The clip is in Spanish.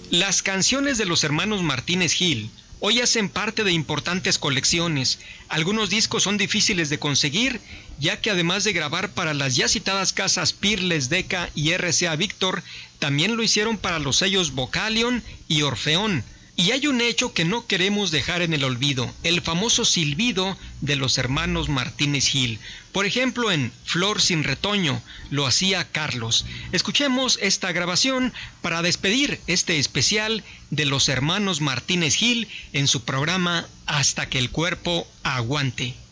Las canciones de los hermanos Martínez Gil hoy hacen parte de importantes colecciones. Algunos discos son difíciles de conseguir, ya que además de grabar para las ya citadas casas Pirles, Decca y RCA Víctor, también lo hicieron para los sellos Vocalion y Orfeón. Y hay un hecho que no queremos dejar en el olvido, el famoso silbido de los hermanos Martínez Gil. Por ejemplo, en Flor sin retoño lo hacía Carlos. Escuchemos esta grabación para despedir este especial de los hermanos Martínez Gil en su programa Hasta que el cuerpo aguante.